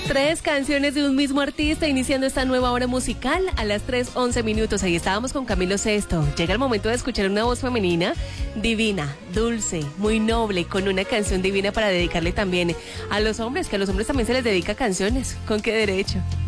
Tres canciones de un mismo artista iniciando esta nueva hora musical a las 3:11. Ahí estábamos con Camilo Sesto. Llega el momento de escuchar una voz femenina divina, dulce, muy noble, con una canción divina para dedicarle también a los hombres, que a los hombres también se les dedica canciones. ¿Con qué derecho?